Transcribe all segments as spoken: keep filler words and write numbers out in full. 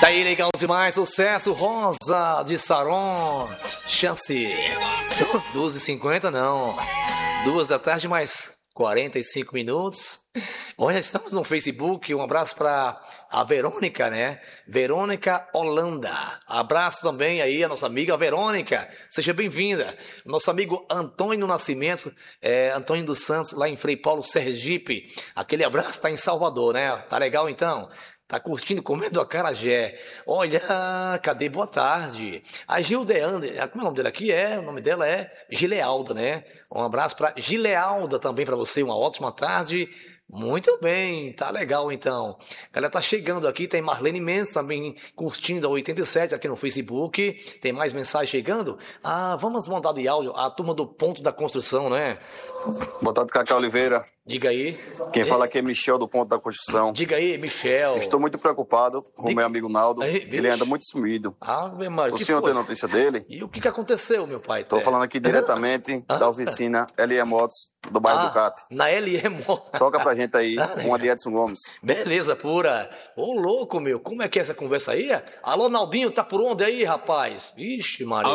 Tá aí, legal demais. Sucesso, Rosa de Saron. Chance. duas e cinquenta não. Duas da tarde, mais quarenta e cinco minutos. Olha, estamos no Facebook. Um abraço para a Verônica, né? Verônica Holanda. Abraço também aí a nossa amiga Verônica. Seja bem-vinda. Nosso amigo Antônio Nascimento, é, Antônio dos Santos, lá em Frei Paulo, Sergipe. Aquele abraço, tá em Salvador, né? Tá legal então? Tá curtindo, comendo acarajé. Olha, cadê? Boa tarde. A Gildeanda, como é o nome dela aqui? É, o nome dela é Gilealda, né? Um abraço para Gilealda também para você. Uma ótima tarde. Muito bem, tá legal então. A galera tá chegando aqui, tem Marlene Mendes também curtindo a oitenta e sete aqui no Facebook. Tem mais mensagem chegando? Ah, vamos mandar de áudio a turma do Ponto da Construção, né? Boa tarde, Cacá Oliveira. Diga aí. Quem é. fala aqui é Michel do Ponto da Construção. Diga aí, Michel. Estou muito preocupado com o Diga... meu amigo Naldo. Aí, ele anda muito sumido. Ah, meu Mário, o senhor foi? tem notícia dele? E o que, que aconteceu, meu pai? Estou falando aqui diretamente ah? da oficina L E Motos do bairro ah, do Cate. Na L E Motos. Toca pra gente aí, ah, uma de Edson Gomes. Beleza, pura. Ô, louco, meu. Como é que é essa conversa aí? Alô, Naldinho, tá por onde aí, rapaz? Vixe, Maria.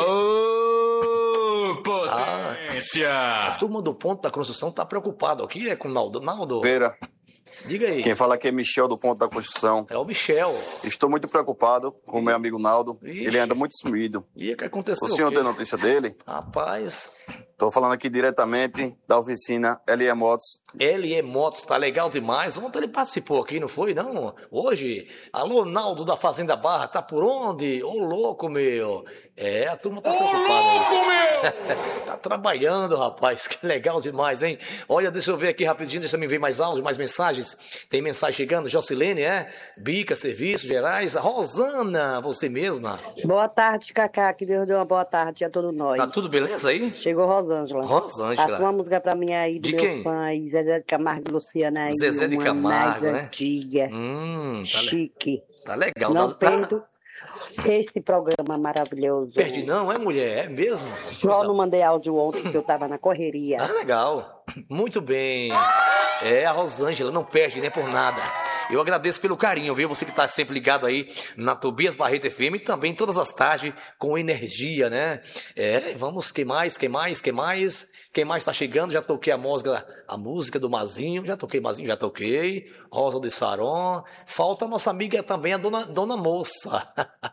Ô, potência! Ah, a turma do Ponto da Construção tá preocupado aqui, é com o Naldo. Naldo. Vera. Diga aí. Quem fala aqui é Michel do Ponto da Construção. É o Michel. Estou muito preocupado com o meu amigo Naldo. Ixi. Ele anda muito sumido. E o que aconteceu? O senhor tem notícia dele? Rapaz. Estou falando aqui diretamente da oficina L E Motos. L E Motos, tá legal demais. Ontem ele participou aqui, não foi, não? Hoje. Alô, Naldo da Fazenda Barra, tá por onde? Ô, louco, meu. É, a turma tá Ô, preocupada. louco, meu! Tá trabalhando, rapaz. Que legal demais, hein? Olha, deixa eu ver aqui rapidinho, deixa eu me ver mais áudio, mais mensagens. Tem mensagem chegando. Jocilene, é? Bica, Serviços Gerais. Rosana, você mesma. Boa tarde, Cacá. Que Deus dê uma boa tarde a todos nós. Tá tudo beleza aí? Chegou Rosângela. Rosângela. Passa uma música pra mim aí, do de meu quem? fã aí, Zezé de Camargo e Luciana aí. Zezé de uma Camargo, mais né? antiga, Hum, tá chique. Le... Tá legal. Não tá... perdo esse programa maravilhoso. Perde não, é mulher? É mesmo? Só não mandei áudio ontem, que eu tava na correria. Ah, legal. Muito bem. É, a Rosângela não perde, nem por nada. Eu agradeço pelo carinho, viu? Você que está sempre ligado aí na Tobias Barreto F M e também todas as tardes com energia, né? É, vamos, quem mais, quem mais, quem mais? Quem mais está chegando? Já toquei a música, a música do Mazinho, já toquei Mazinho, já toquei. Rosa de Saron. Falta a nossa amiga também, a dona, dona Moça.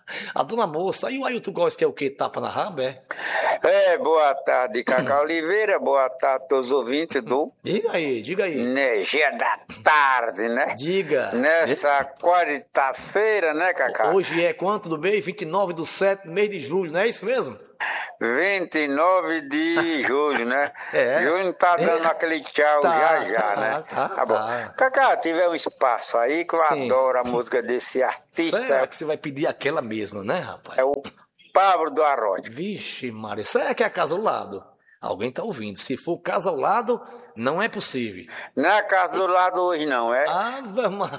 A dona Moça. E o Ailton Góes, que é o quê? Tapa na raba, é? É, boa tarde, Cacá Oliveira. Boa tarde a todos os ouvintes do... Diga aí, diga aí. Energia da tarde, né? Diga. Nessa quarta-feira, né, Cacá? Hoje é quanto do mês? vinte e nove do sete, mês de julho, não é isso mesmo? vinte e nove de julho, né? É. Julho tá dando é. aquele tchau tá, já já, tá, né? Tá, tá bom. Tá. Cacá, tiver um espaço aí que eu Sim. adoro a música desse artista. Será que você vai pedir aquela mesma, né, rapaz? É o Pablo do Arroio. Vixe, Maria, será que é a casa ao lado? Alguém tá ouvindo. Se for casa ao lado, não é possível. Não é a casa do lado hoje, não, é? Ah, vamos.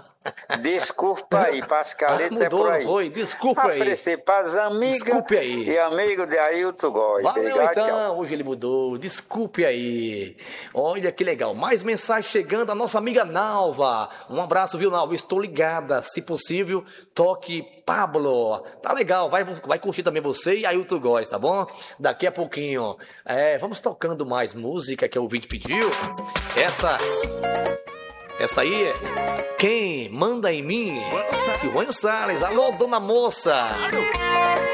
Desculpa aí, Pascalito ah, é por aí. Foi, desculpa aí. Oferecer para as amigas desculpe aí. E amigo de Ailton Góes. Valeu, então, tchau. Hoje ele mudou. Desculpe aí. Olha que legal. Mais mensagem chegando. A nossa amiga Nalva. Um abraço, viu, Nalva? Estou ligada. Se possível, toque Pablo. Tá legal. Vai, vai curtir também você e Ailton Góes, tá bom? Daqui a pouquinho. É, vamos tocando mais música que o ouvinte pediu. Essa... Essa aí é Quem Manda em Mim? Silvânio Salles. Alô, dona moça.